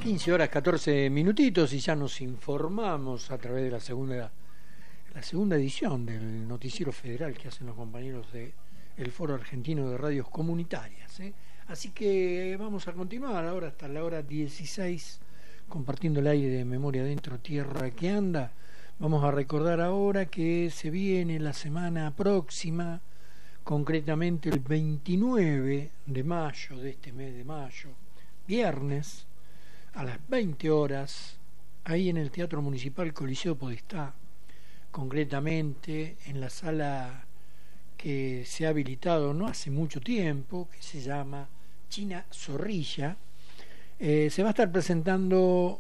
15 horas 14 minutitos y ya nos informamos a través de la segunda edición del Noticiero Federal que hacen los compañeros del Foro Argentino de Radios Comunitarias. Así que vamos a continuar ahora hasta la hora 16 compartiendo el aire de Memoria Adentro, Tierra que Anda. Vamos a recordar ahora que se viene la semana próxima, concretamente el 29 de mayo de este mes de mayo, viernes, a las 20 horas, ahí en el Teatro Municipal Coliseo Podestá, concretamente en la sala que se ha habilitado no hace mucho tiempo, que se llama China Zorrilla. Se va a estar presentando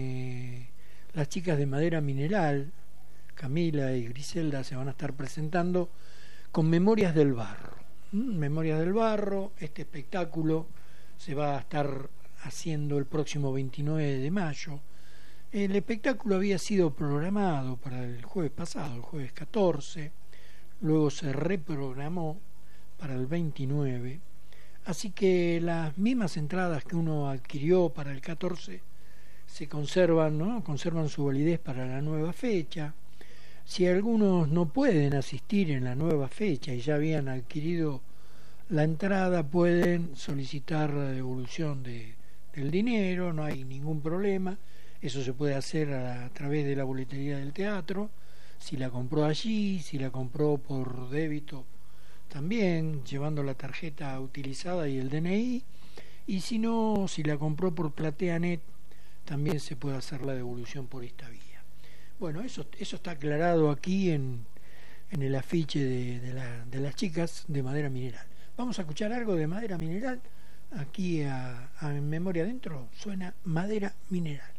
las chicas de Madera Mineral, Camila y Griselda se van a estar presentando con Memorias del Barro. Memorias del Barro, este espectáculo se va a estar haciendo el próximo 29 de mayo. El espectáculo había sido programado para el jueves pasado, el jueves 14, luego se reprogramó para el 29, así que las mismas entradas que uno adquirió para el 14 se conservan, ¿no? Conservan su validez para la nueva fecha. Si algunos no pueden asistir en la nueva fecha y ya habían adquirido la entrada, pueden solicitar la devolución del dinero, no hay ningún problema. Eso se puede hacer a través de la boletería del teatro, si la compró allí, si la compró por débito también, llevando la tarjeta utilizada y el DNI, y si no, si la compró por PlateaNet, también se puede hacer la devolución por esta vía. Bueno, eso está aclarado aquí en el afiche de las chicas de Madera Mineral. Vamos a escuchar algo de Madera Mineral. Aquí en Memoria Adentro suena Madera Mineral.